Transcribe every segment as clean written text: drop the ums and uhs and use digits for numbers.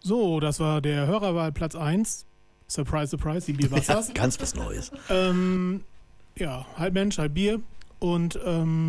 So, das war der Hörerwahl Platz 1. Surprise, surprise, die Bierbusters. Ja, ganz was Neues. Ja, halb Mensch, halb Bier. Und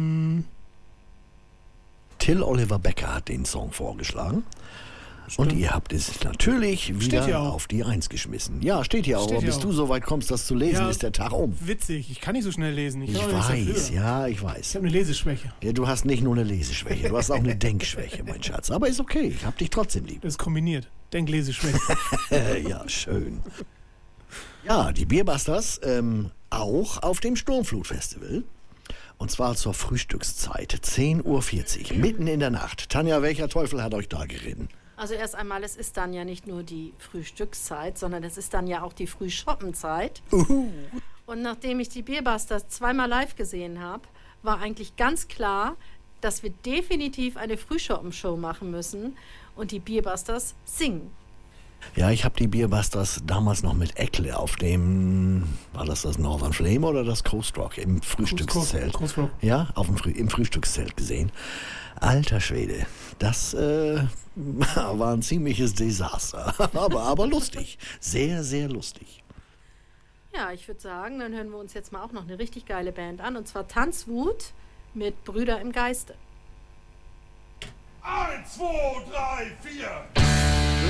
Till Oliver Becker hat den Song vorgeschlagen. Stimmt. Und ihr habt es natürlich wieder auf die 1 geschmissen. Ja, steht hier auch. Aber bis du so weit kommst, das zu lesen, ist der Tag um. Witzig, ich kann nicht so schnell lesen. Ich weiß, ja, ich weiß. Ich habe eine Leseschwäche. Ja, du hast nicht nur eine Leseschwäche, du hast auch eine Denkschwäche, mein Schatz. Aber ist okay, ich hab dich trotzdem lieb. Das ist kombiniert. Denk-Leseschwäche. Ja, schön. Ja, die Bierbusters auch auf dem Sturmflut-Festival. Und zwar zur Frühstückszeit, 10:40 Uhr, mitten in der Nacht. Tanja, welcher Teufel hat euch da geritten? Also erst einmal, es ist dann ja nicht nur die Frühstückszeit, sondern es ist dann ja auch die Frühschoppenzeit. Und nachdem ich die Bierbusters 2-mal live gesehen habe, war eigentlich ganz klar, dass wir definitiv eine Frühschoppenshow machen müssen und die Bierbusters singen. Ja, ich habe die Bierbusters damals noch mit Eckle auf dem, war das Northern Flame oder das Coast Rock im Frühstückszelt? Coast Rock. Ja, im Frühstückszelt gesehen. Alter Schwede, das war ein ziemliches Desaster, aber lustig, sehr, sehr lustig. Ja, ich würde sagen, dann hören wir uns jetzt mal auch noch eine richtig geile Band an, und zwar Tanzwut mit Brüder im Geiste. 1, 2, 3, 4.